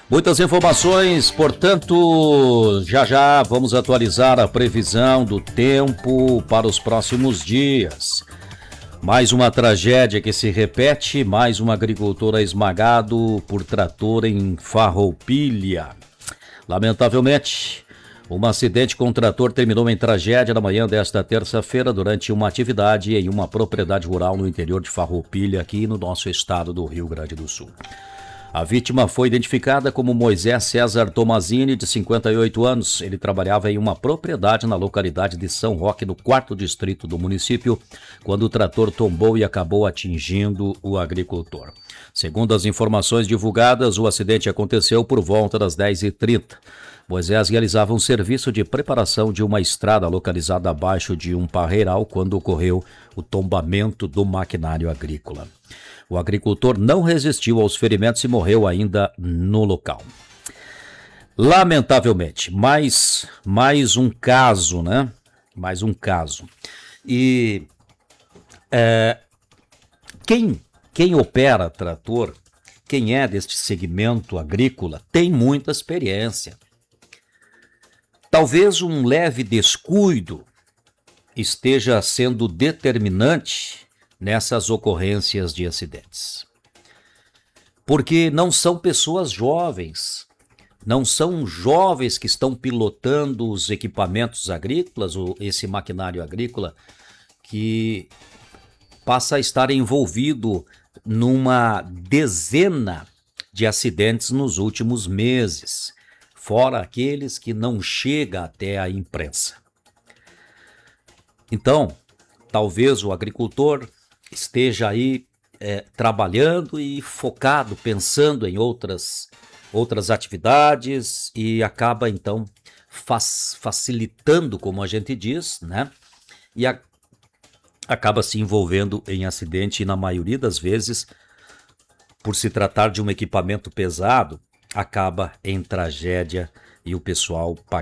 Muitas informações, portanto, já vamos atualizar a previsão do tempo para os próximos dias. Mais uma tragédia que se repete, mais um agricultor esmagado por trator em Farroupilha. Lamentavelmente, um acidente com trator terminou em tragédia na manhã desta terça-feira durante uma atividade em uma propriedade rural no interior de Farroupilha, aqui no nosso estado do Rio Grande do Sul. A vítima foi identificada como Moisés César Tomazini, de 58 anos. Ele trabalhava em uma propriedade na localidade de São Roque, no 4º distrito do município, quando o trator tombou e acabou atingindo o agricultor. Segundo as informações divulgadas, o acidente aconteceu por volta das 10h30. Moisés realizava um serviço de preparação de uma estrada localizada abaixo de um parreiral quando ocorreu o tombamento do maquinário agrícola. O agricultor não resistiu aos ferimentos e morreu ainda no local. Lamentavelmente, mais um caso, né? Mais um caso. E quem opera trator, quem é deste segmento agrícola, tem muita experiência. Talvez um leve descuido esteja sendo determinante nessas ocorrências de acidentes. Porque não são pessoas jovens, não são jovens que estão pilotando os equipamentos agrícolas, ou esse maquinário agrícola, que passa a estar envolvido numa dezena de acidentes nos últimos meses, fora aqueles que não chegam até a imprensa. Então, talvez o agricultor esteja aí trabalhando e focado, pensando em outras atividades e acaba então facilitando, como a gente diz, né? E acaba se envolvendo em acidente e na maioria das vezes, por se tratar de um equipamento pesado, acaba em tragédia e o pessoal